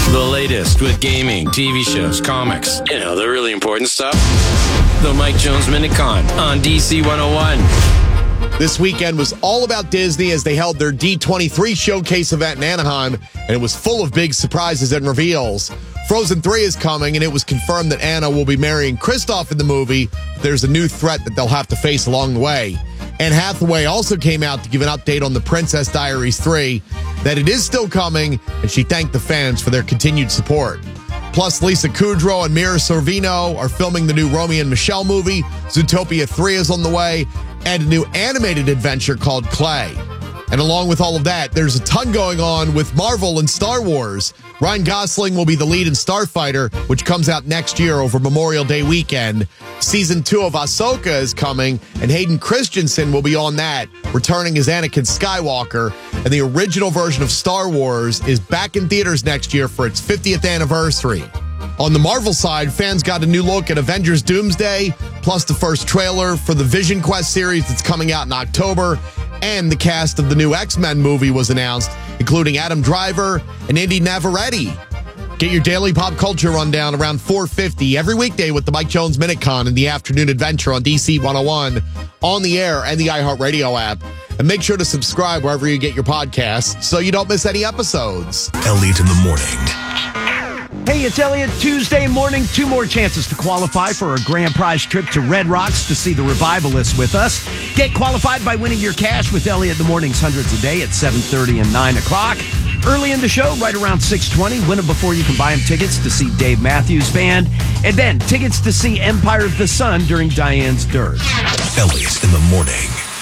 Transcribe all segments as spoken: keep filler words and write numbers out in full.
The latest with gaming, T V shows, comics, you know, the really important stuff. The Mike Jones Minute Con on D C one oh one. This weekend was all about Disney as they held their D twenty-three showcase event in Anaheim, and it was full of big surprises and reveals. Frozen three is coming, and it was confirmed that Anna will be marrying Kristoff in the movie. There's a new threat that they'll have to face along the way. Anne Hathaway also came out to give an update on The Princess Diaries three, that it is still coming, and she thanked the fans for their continued support. Plus, Lisa Kudrow and Mira Sorvino are filming the new Romeo and Michelle movie. Zootopia three is on the way, and a new animated adventure called Clay. And along with all of that, there's a ton going on with Marvel and Star Wars. Ryan Gosling will be the lead in Starfighter, which comes out next year over Memorial Day weekend. Season two of Ahsoka is coming, and Hayden Christensen will be on that, returning as Anakin Skywalker. And the original version of Star Wars is back in theaters next year for its fiftieth anniversary. On the Marvel side, fans got a new look at Avengers Doomsday, plus the first trailer for the Vision Quest series that's coming out in October, and the cast of the new X-Men movie was announced, including Adam Driver and Indy Navarrete. Get your daily pop culture rundown around four fifty every weekday with the Mike Jones Minute Con and the Afternoon Adventure on D C one oh one, on the air and the iHeartRadio app. And make sure to subscribe wherever you get your podcasts so you don't miss any episodes. Elliot in the morning. Hey, it's Elliot. Tuesday morning, two more chances to qualify for a grand prize trip to Red Rocks to see the Revivalists with us. Get qualified by winning your cash with Elliot in the mornings hundreds a day at seven thirty and nine o'clock. Early in the show, right around six twenty, win them before you can buy them tickets to see Dave Matthews Band. And then tickets to see Empire of the Sun during Diane's Dirge. Elliot in the morning.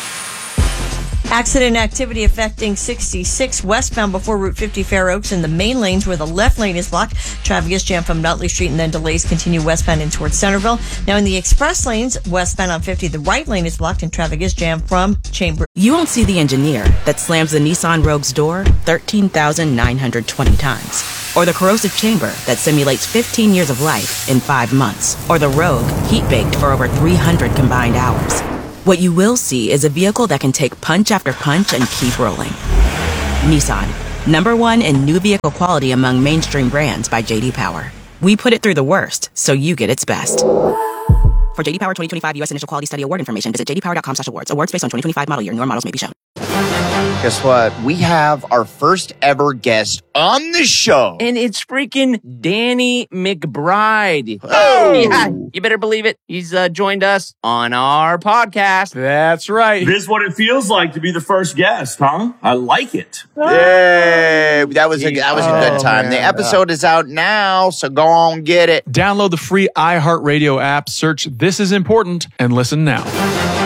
Accident activity affecting sixty-six westbound before Route fifty Fair Oaks in the main lanes where the left lane is blocked. Traffic is jammed from Nutley Street and then delays continue westbound in towards Centerville. Now in the express lanes, westbound on fifty, the right lane is blocked and traffic is jammed from Chamber. You won't see the engineer that slams the Nissan Rogue's door thirteen thousand nine hundred twenty times. Or the corrosive chamber that simulates fifteen years of life in five months. Or the Rogue heat-baked for over three hundred combined hours. What you will see is a vehicle that can take punch after punch and keep rolling. Nissan, number one in new vehicle quality among mainstream brands by J D Power. We put it through the worst, so you get its best. For J D Power twenty twenty-five U S Initial Quality Study Award information, visit j d power dot com slash awards. Awards based on twenty twenty-five model year. Newer models may be shown. Guess what? We have our first ever guest on the show. And it's freaking Danny McBride. Oh! Yeah, you better believe it. He's uh, joined us on our podcast. That's right. This is what it feels like to be the first guest, huh? I like it. Yay! That was a, that was a good Oh, time. man. The episode is out now, so go on, get it. Download the free iHeartRadio app, search This Is Important, and listen now.